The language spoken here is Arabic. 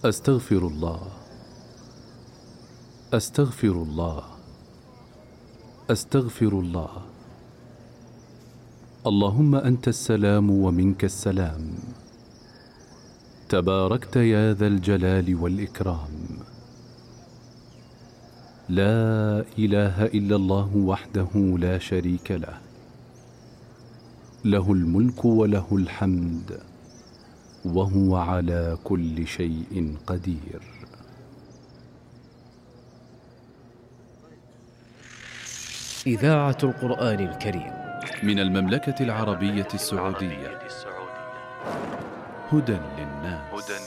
أستغفر الله، أستغفر الله، أستغفر الله. اللهم أنت السلام ومنك السلام، تباركت يا ذا الجلال والإكرام. لا إله إلا الله وحده لا شريك له، له الملك وله الحمد وهو على كل شيء قدير. إذاعة القرآن الكريم من المملكة العربية السعودية، هدى للناس.